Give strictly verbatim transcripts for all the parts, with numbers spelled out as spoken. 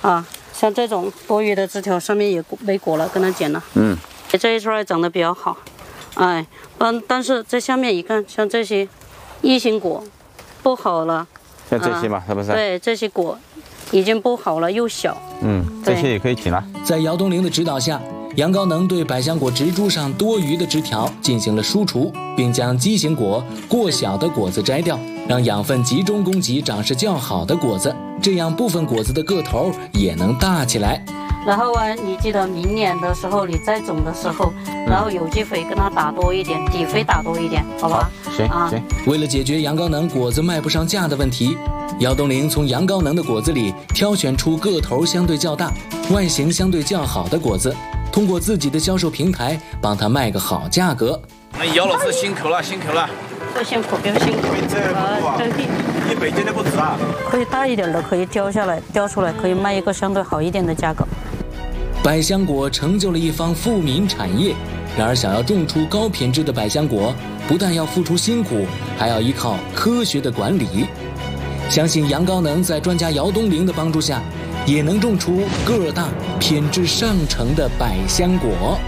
啊，像这种多余的枝条上面也没果了，跟它剪了。 嗯， 这一串长得比较好，哎，但但是在下面一看，像这些异形果不好了。 像这些嘛，是不是？ 对，这些果已经不好了，又小。 嗯，这些也可以停了。 在姚东林的指导下，杨高能对百香果植株上多余的枝条进行了疏除，并将畸形果、过小的果子摘掉，让养分集中供给长势较好的果子，这样部分果子的个头也能大起来。 然后啊，你记得明年的时候你再种的时候，然后有机肥跟它打多一点，底肥打多一点，好吧？ 好，行、啊、行。 为了解决杨高能果子卖不上价的问题，姚东林从杨高能的果子里挑选出个头相对较大、外形相对较好的果子，通过自己的销售平台帮他卖个好价格。 那姚老师辛苦了，辛苦了。 不辛苦，不用辛苦。 这不啊？一百斤都不止啊！ 可以大一点的，可以雕下来，雕出来可以卖一个相对好一点的价格。 百香果成就了一方富民产业，然而想要种出高品质的百香果，不但要付出辛苦，还要依靠科学的管理。相信杨高能在专家姚东林的帮助下，也能种出个儿大、品质上乘的百香果。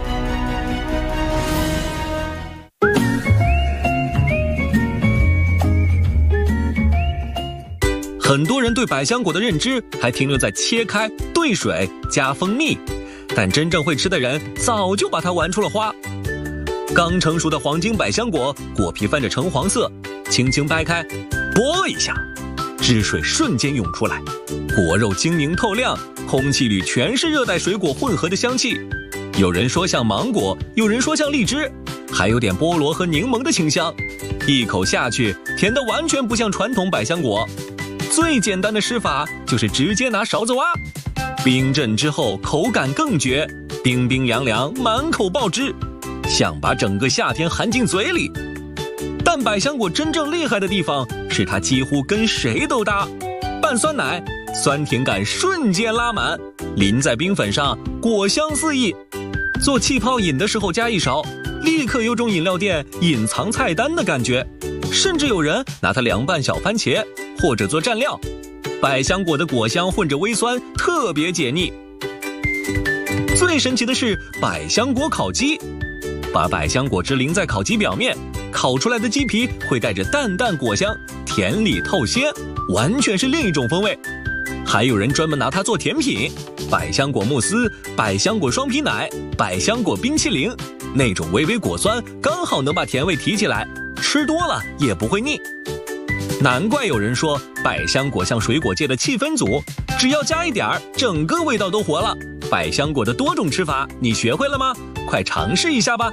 很多人对百香果的认知还停留在切开、兑水、加蜂蜜，但真正会吃的人早就把它玩出了花。刚成熟的黄金百香果，果皮泛着橙黄色，轻轻掰开，啵一下，汁水瞬间涌出来，果肉晶莹透亮，空气里全是热带水果混合的香气。有人说像芒果，有人说像荔枝，还有点菠萝和柠檬的清香。一口下去，甜得完全不像传统百香果。最简单的吃法就是直接拿勺子挖，冰镇之后口感更绝，冰冰凉凉，满口爆汁，想把整个夏天含进嘴里。但百香果真正厉害的地方是它几乎跟谁都搭，拌酸奶，酸甜感瞬间拉满，淋在冰粉上，果香四溢。做气泡饮的时候加一勺，立刻有种饮料店隐藏菜单的感觉。甚至有人拿它凉拌小番茄，或者做蘸料。百香果的果香混着微酸，特别解腻。最神奇的是百香果烤鸡，把百香果汁淋在烤鸡表面，烤出来的鸡皮会带着淡淡果香，甜里透鲜，完全是另一种风味。还有人专门拿它做甜品，百香果慕斯、百香果双皮奶、百香果冰淇淋，那种微微果酸刚好能把甜味提起来，吃多了也不会腻。难怪有人说百香果像水果界的气氛组，只要加一点儿，整个味道都活了。百香果的多种吃法，你学会了吗？快尝试一下吧。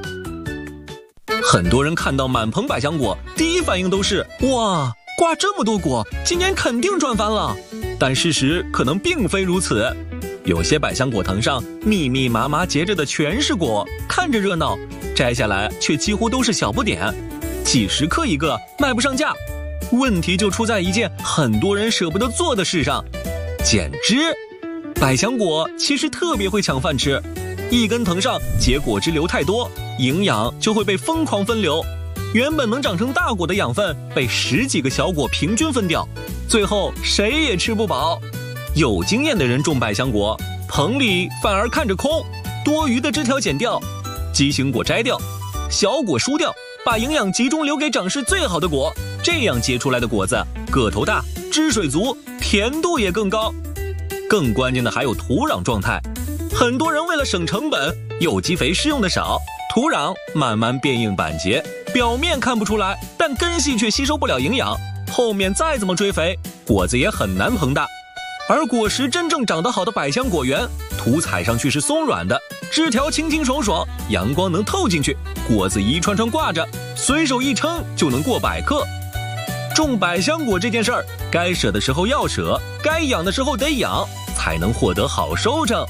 很多人看到满棚百香果，第一反应都是哇，挂这么多果，今年肯定赚翻了。但事实可能并非如此，有些百香果藤上密密麻麻结着的全是果，看着热闹，摘下来却几乎都是小不点，几十克一个，卖不上价。问题就出在一件很多人舍不得做的事上，剪枝。百香果其实特别会抢饭吃，一根藤上结果汁流太多，营养就会被疯狂分流，原本能长成大果的养分被十几个小果平均分掉，最后谁也吃不饱。有经验的人种百香果，棚里反而看着空，多余的枝条剪掉，畸形果摘掉，小果疏掉，把营养集中留给长势最好的果，这样结出来的果子个头大，汁水足，甜度也更高。更关键的还有土壤状态，很多人为了省成本，有机肥施用的少，土壤慢慢变硬板结，表面看不出来，但根系却吸收不了营养，后面再怎么追肥，果子也很难膨大。而果实真正长得好的百香果园，土踩上去是松软的，枝条清清爽爽，阳光能透进去，果子一串串挂着，随手一称就能过百克。种百香果这件事儿，该舍的时候要舍，该养的时候得养，才能获得好收成。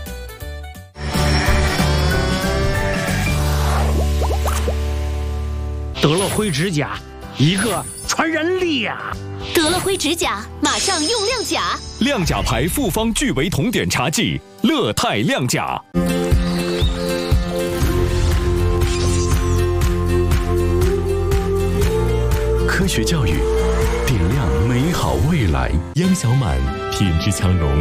得乐辉指甲，一个传人力呀、啊！ 得乐辉指甲，马上用亮甲。 亮甲牌复方聚维酮碘茶剂，乐泰亮甲。科学教育，点亮美好未来。央小满品质强融。